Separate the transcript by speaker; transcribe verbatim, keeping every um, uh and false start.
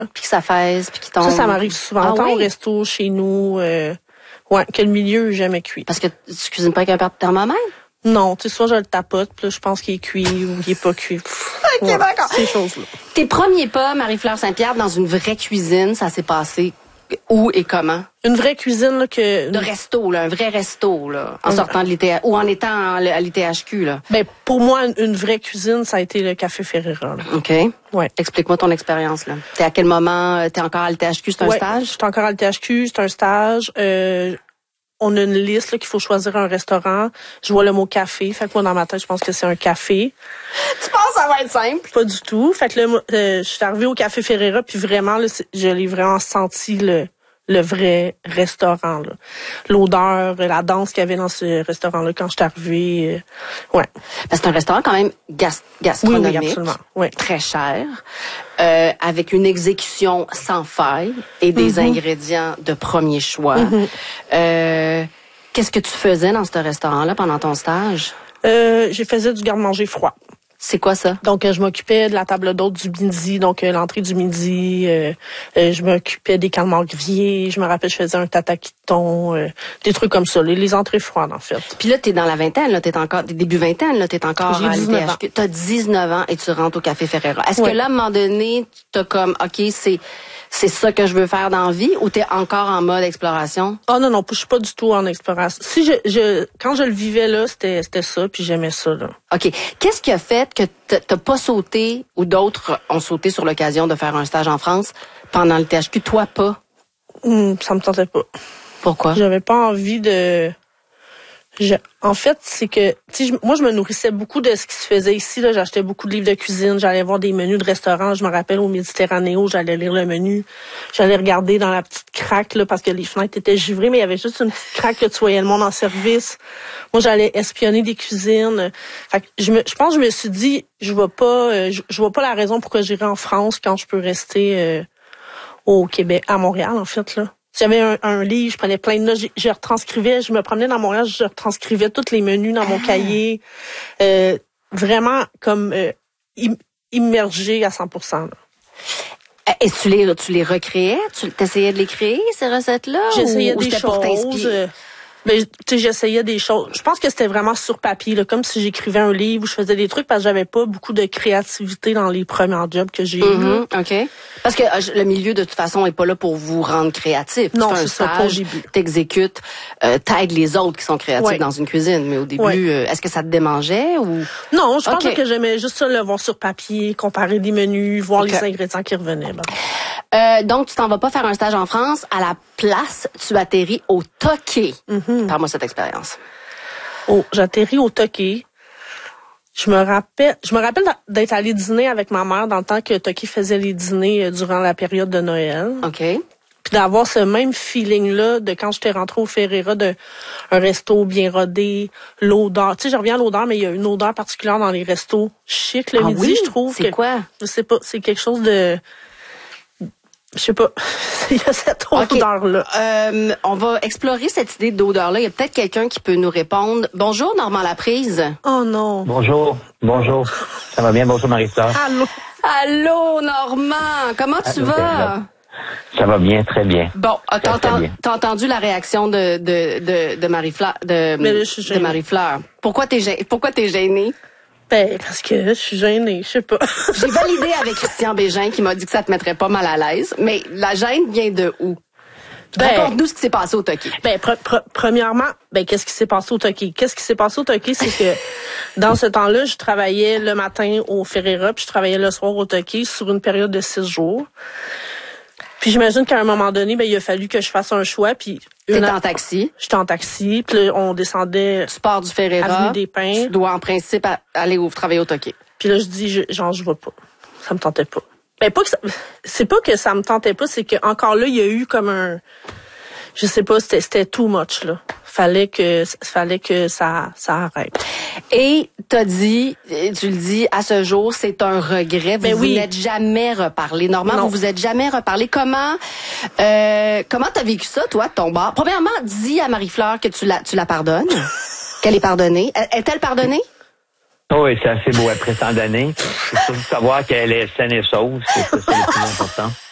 Speaker 1: puis que ça fesse, puis qu'il tombe.
Speaker 2: Ça, ça m'arrive souvent.
Speaker 1: Ah,
Speaker 2: Tant
Speaker 1: oui?
Speaker 2: au resto, chez nous, euh, ouais, que le milieu est jamais cuit.
Speaker 1: Parce que tu cuisines pas avec un thermomètre?
Speaker 2: Non, tu sais, soit je le tapote, puis là, je pense qu'il est cuit ou il est pas cuit. Pff,
Speaker 1: OK,
Speaker 2: ouais,
Speaker 1: d'accord.
Speaker 2: Ces choses-là.
Speaker 1: Tes premiers pas, Marie-Fleur Saint-Pierre, dans une vraie cuisine, ça s'est passé où et comment?
Speaker 2: Une vraie cuisine, là, que...
Speaker 1: De resto, là, un vrai resto, là, en sortant de l'I T H, ou en étant à l'I T H Q, là.
Speaker 2: Ben, pour moi, une vraie cuisine, ça a été le Café Ferreira, là.
Speaker 1: OK.
Speaker 2: Ouais.
Speaker 1: Explique-moi ton expérience, là. T'es à quel moment? T'es encore à l'I T H Q? C'est un
Speaker 2: ouais,
Speaker 1: stage?
Speaker 2: J'étais encore à l'I T H Q, c'est un stage. Euh, on a une liste, là, qu'il faut choisir un restaurant. Je vois le mot café. Fait que moi, dans ma tête, je pense que c'est un café.
Speaker 1: Tu penses que ça va être simple?
Speaker 2: Pas du tout. Fait que là, moi, euh, je suis arrivée au Café Ferreira, puis vraiment, là, je l'ai vraiment senti, le... le vrai restaurant, là. L'odeur, la danse qu'il y avait dans ce restaurant-là quand je suis arrivée. Euh, ouais.
Speaker 1: Parce que c'est un restaurant quand même gas- gastronomique.
Speaker 2: Oui, oui, absolument. Ouais.
Speaker 1: Très cher. Euh, avec une exécution sans faille et des
Speaker 2: Mm-hmm.
Speaker 1: ingrédients de premier choix.
Speaker 2: Mm-hmm.
Speaker 1: Euh, qu'est-ce que tu faisais dans ce restaurant-là pendant ton stage?
Speaker 2: Euh, j'ai faisais du garde-manger froid.
Speaker 1: C'est quoi ça?
Speaker 2: Donc, euh, je m'occupais de la table d'hôte du midi, donc euh, l'entrée du midi. Euh, euh, je m'occupais des calmars grillés. Je me rappelle, je faisais un tataki de thon, euh, des trucs comme ça. Les, les entrées froides, en fait.
Speaker 1: Puis là, t'es dans la vingtaine, là, t'es encore, t'es début vingtaine, là, t'es encore
Speaker 2: J'ai
Speaker 1: à
Speaker 2: dix-neuf
Speaker 1: l'I T H Q. T'as dix-neuf ans et tu rentres au Café Ferreira. Est-ce
Speaker 2: Ouais.
Speaker 1: que là, à un moment donné, t'as comme, OK, c'est, c'est ça que je veux faire dans la vie, ou t'es encore en mode exploration?
Speaker 2: Oh non, non, je suis pas du tout en exploration. Si je, je quand je le vivais là, c'était c'était ça, puis j'aimais ça, là.
Speaker 1: OK. Qu'est-ce qui a fait que t'as t'as pas sauté, ou d'autres ont sauté sur l'occasion de faire un stage en France pendant le T H Q? Toi, pas.
Speaker 2: Hum, ça me tentait pas.
Speaker 1: Pourquoi?
Speaker 2: J'avais pas envie de... Je... En fait, c'est que, tu sais, moi, je me nourrissais beaucoup de ce qui se faisait ici, là. J'achetais beaucoup de livres de cuisine. J'allais voir des menus de restaurants. Je me rappelle au Méditerranéo, j'allais lire le menu. J'allais regarder dans la petite craque, là, parce que les fenêtres étaient givrées, mais il y avait juste une petite craque que tu voyais le monde en service. Moi, j'allais espionner des cuisines. Fait que je me, je pense que je me suis dit, je vois pas, euh, je, je vois pas la raison pourquoi j'irais en France quand je peux rester, euh, au Québec, à Montréal, en fait, là. J'avais un, un livre, je prenais plein de notes, je, je retranscrivais, je me promenais dans Montréal, je retranscrivais tous les menus dans mon cahier. Euh, vraiment comme euh, im- immergée à cent pour cent. Là.
Speaker 1: Et tu les, tu les recréais? Tu essayais de les créer, ces recettes-là?
Speaker 2: J'essayais
Speaker 1: ou, ou
Speaker 2: des
Speaker 1: c'était pour
Speaker 2: choses.
Speaker 1: t'inspirer?
Speaker 2: Euh, ben, tu sais, j'essayais des choses. Je pense que c'était vraiment sur papier, là, comme si j'écrivais un livre ou je faisais des trucs parce que j'avais pas beaucoup de créativité dans les premiers jobs que j'ai eus.
Speaker 1: Mm-hmm, OK. Parce que euh, le milieu, de toute façon, est pas là pour vous rendre créatif.
Speaker 2: Non,
Speaker 1: tu fais un
Speaker 2: c'est ça, pas au
Speaker 1: stage,
Speaker 2: début.
Speaker 1: t'exécutes, euh, t'aides les autres qui sont créatifs
Speaker 2: Ouais.
Speaker 1: dans une cuisine. Mais au début,
Speaker 2: Ouais.
Speaker 1: euh, est-ce que ça te démangeait ou...
Speaker 2: Non, je pense
Speaker 1: Ok.
Speaker 2: que j'aimais juste ça, le voir sur papier, comparer des menus, voir
Speaker 1: Ok.
Speaker 2: les ingrédients qui revenaient. Ben.
Speaker 1: Euh, donc, tu t'en vas pas faire un stage en France. À la place, tu atterris au Toqué.
Speaker 2: Mm-hmm.
Speaker 1: Parle-moi cette expérience.
Speaker 2: Oh, j'atterris au Toqué. Je me rappelle, je me rappelle d'être allée dîner avec ma mère dans le temps que Toqué faisait les dîners euh, durant la période de Noël.
Speaker 1: OK.
Speaker 2: Puis d'avoir ce même feeling-là de quand j'étais rentrée au Ferreira, de un resto bien rodé, l'odeur. Tu sais, je reviens à l'odeur, mais il y a une odeur particulière dans les restos chics le
Speaker 1: Ah
Speaker 2: midi,
Speaker 1: oui?
Speaker 2: je trouve.
Speaker 1: C'est
Speaker 2: que-
Speaker 1: quoi?
Speaker 2: Je sais pas, c'est quelque chose de... Je sais pas. Il y a cette
Speaker 1: OK.
Speaker 2: odeur-là.
Speaker 1: Euh, on va explorer cette idée d'odeur-là. Il y a peut-être quelqu'un qui peut nous répondre. Bonjour, Normand Laprise.
Speaker 2: Oh non.
Speaker 3: Bonjour, bonjour. Ça va bien? Bonjour Marie-Fleur.
Speaker 2: Allô?
Speaker 1: Allô, Normand. Comment tu
Speaker 3: Allô,
Speaker 1: vas?
Speaker 3: Kayla. Ça va bien, très bien.
Speaker 1: Bon, ah, t'as,
Speaker 3: Très, très
Speaker 1: entendu-
Speaker 3: bien.
Speaker 1: t'as entendu la réaction de, de, de, de Marie-Fleur, de,
Speaker 2: Mais là, je suis
Speaker 1: de
Speaker 2: gênée.
Speaker 1: Marie-Fleur. Pourquoi t'es, gê- pourquoi t'es gênée?
Speaker 2: Ben, parce que je suis gênée, je sais pas.
Speaker 1: J'ai validé avec Christian Bégin qui m'a dit que ça te mettrait pas mal à l'aise. Mais la gêne vient de où?
Speaker 2: Ben-
Speaker 1: Raconte-nous ce qui s'est passé au Toqué.
Speaker 2: Ben, pre- pre- premièrement, ben, qu'est-ce qui s'est passé au Toqué? Qu'est-ce qui s'est passé au Toqué, c'est que dans ce temps-là, je travaillais le matin au Ferreira, puis je travaillais le soir au Toqué sur une période de six jours. Puis j'imagine qu'à un moment donné, ben, il a fallu que je fasse un choix, puis
Speaker 1: T'es
Speaker 2: une-
Speaker 1: en taxi,
Speaker 2: j'étais en taxi, puis là, on descendait,
Speaker 1: tu pars du Ferreira,
Speaker 2: Avenue des Pins.
Speaker 1: tu dois en principe a- aller au, travailler au Toqué.
Speaker 2: puis là, je dis, je, genre, je vais pas. Ça me tentait pas. Ben, pas que ça, c'est pas que ça me tentait pas, c'est que encore là, il y a eu comme un, je sais pas, c'était, c'était too much, là. Fallait que, fallait que ça, ça arrête.
Speaker 1: Et t'as dit, euh, tu le dis, à ce jour, c'est un regret. Vous
Speaker 2: Ben
Speaker 1: vous
Speaker 2: oui.
Speaker 1: n'êtes jamais reparlé. Normand,
Speaker 2: Non.
Speaker 1: vous vous êtes jamais reparlé. Comment, euh, comment t'as vécu ça, toi, de ton bar? Premièrement, dis à Marie-Fleur que tu la, tu la pardonnes. Qu'elle est pardonnée. Est- Est-elle pardonnée?
Speaker 3: Oh, oui, c'est assez beau après tant d'années. Il faut surtout savoir qu'elle est saine et sauve, c'est ça, c'est le plus important.